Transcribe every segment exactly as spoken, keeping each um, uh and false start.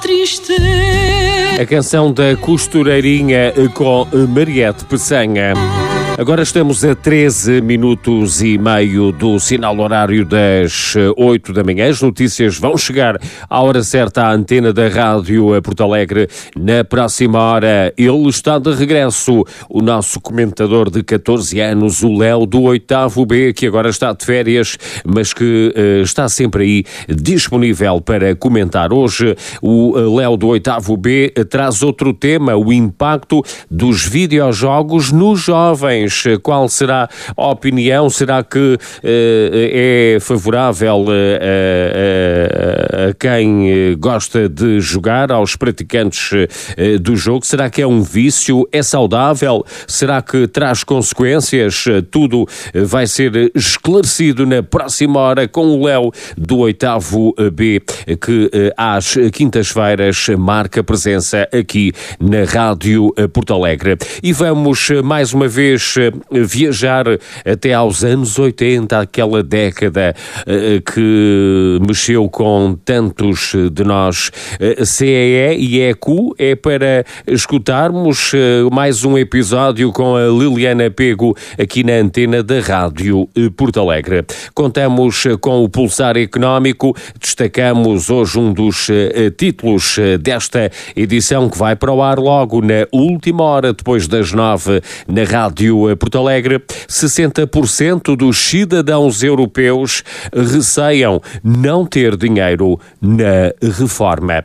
tristeza. A canção da Costureirinha com Mariette Peçanha. Agora estamos a treze minutos e meio do sinal horário das oito da manhã. As notícias vão chegar à hora certa à antena da Rádio Porto Alegre na próxima hora. Ele está de regresso, o nosso comentador de catorze anos, o Léo do oitavo B, que agora está de férias, mas que uh, está sempre aí disponível para comentar. Hoje o uh, Léo do oitavo B traz outro tema, o impacto dos videojogos nos jovens. Qual será a opinião? Será que uh, é favorável uh, uh, a quem gosta de jogar, aos praticantes uh, do jogo? Será que é um vício? É saudável? Será que traz consequências? Tudo vai ser esclarecido na próxima hora com o Léo do oitavo B, que uh, às quintas-feiras marca presença aqui na Rádio Porto Alegre. E vamos mais uma vez viajar até aos anos oitenta, aquela década uh, que mexeu com tantos de nós. Uh, C E E e E Q é para escutarmos uh, mais um episódio com a Liliana Pego aqui na antena da Rádio Porto Alegre. Contamos com o Pulsar Económico, destacamos hoje um dos uh, títulos uh, desta edição que vai para o ar logo na última hora, depois das nove, na Rádio Porto Alegre. sessenta por cento dos cidadãos europeus receiam não ter dinheiro na reforma.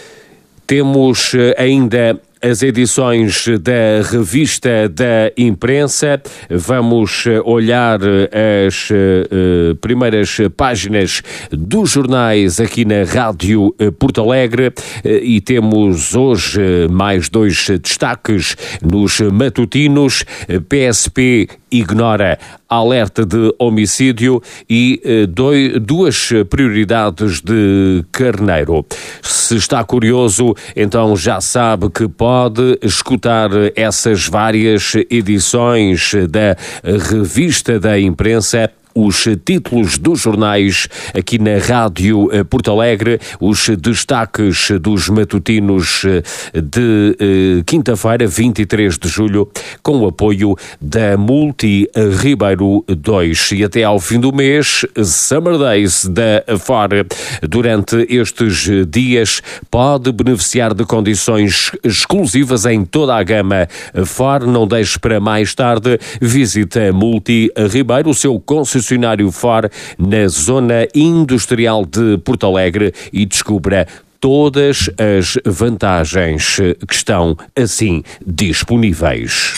Temos ainda as edições da Revista da Imprensa. Vamos olhar as uh, primeiras páginas dos jornais aqui na Rádio Porto Alegre uh, e temos hoje mais dois destaques nos matutinos. P S P ignora alerta de homicídio e uh, dois, duas prioridades de Carneiro. Se está curioso, então já sabe que pode Pode escutar essas várias edições da Revista da Imprensa, os títulos dos jornais aqui na Rádio Porto Alegre, os destaques dos matutinos de eh, quinta-feira, vinte e três de julho, com o apoio da Multi Ribeiro dois. E até ao fim do mês, Summer Days da Ford. Durante estes dias, pode beneficiar de condições exclusivas em toda a gama Ford. Não deixe para mais tarde. Visite a Multi Ribeiro, o seu concessionário Ford na zona industrial de Porto Alegre, e descubra todas as vantagens que estão assim disponíveis.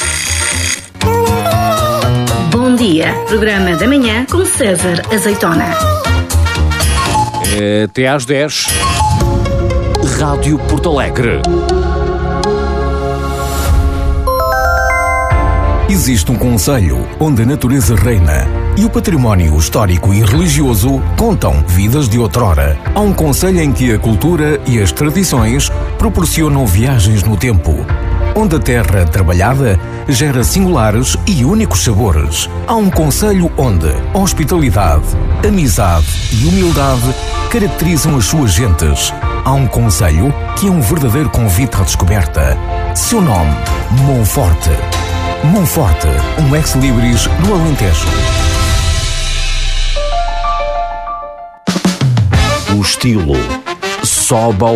Bom dia, programa da manhã com César Azeitona. Até às dez, Rádio Porto Alegre. Existe um concelho onde a natureza reina e o património histórico e religioso contam vidas de outrora. Há um concelho em que a cultura e as tradições proporcionam viagens no tempo, onde a terra trabalhada gera singulares e únicos sabores. Há um concelho onde hospitalidade, amizade e humildade caracterizam as suas gentes. Há um concelho que é um verdadeiro convite à descoberta. Seu nome, Monforte. Monforte, um ex-libris no Alentejo. O estilo sobe ao